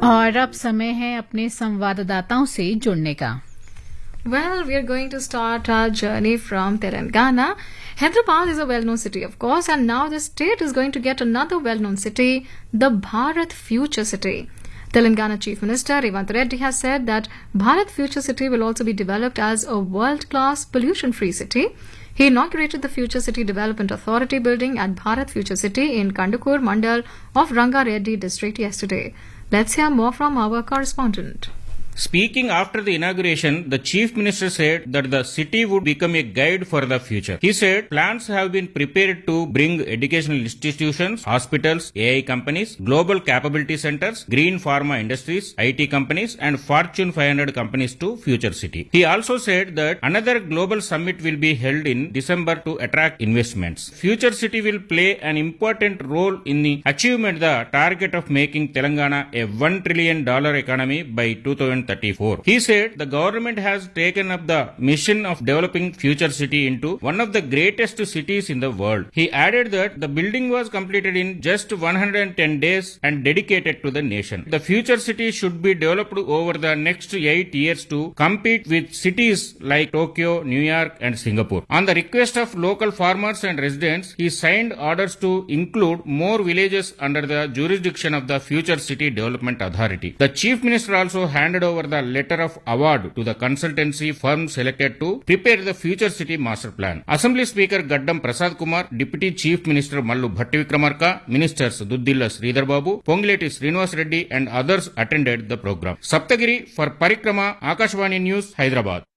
और अब समय है अपने संवाददाताओं से जुड़ने का। Well, we are going to start our journey from Telangana. Hyderabad is a well-known city, of course, and now the state is going to get another well-known city, the Bharat Future City. Telangana Chief Minister Revanth Reddy has said that Bharat Future City will also be developed as a world-class pollution-free city. He inaugurated the Future City Development Authority building at Bharat Future City in Kandukur Mandal of Ranga Reddy district yesterday. Let's hear more from our correspondent. Speaking after the inauguration, the Chief Minister said that the city would become a guide for the future. He said plans have been prepared to bring educational institutions, hospitals, AI companies, global capability centers, green pharma industries, IT companies and Fortune 500 companies to Future City. He also said that another global summit will be held in December to attract investments. Future City will play an important role in the achievement the target of making Telangana a $1 trillion economy by 2034. He said the government has taken up the mission of developing Future City into one of the greatest cities in the world. He added that the building was completed in just 110 days and dedicated to the nation. The Future City should be developed over the next 8 years to compete with cities like Tokyo, New York and Singapore. On the request of local farmers and residents, he signed orders to include more villages under the jurisdiction of the Future City Development Authority. The Chief Minister also handed over the letter of award to the consultancy firm selected to prepare the Future City Master Plan. Assembly Speaker Gaddam Prasad Kumar, Deputy Chief Minister Mallu Bhatti Vikramarka, Ministers Duddilla Sridhar Babu, Pongileti Srinivas Reddy and others attended the program. Saptagiri for Parikrama, Akashvani News, Hyderabad.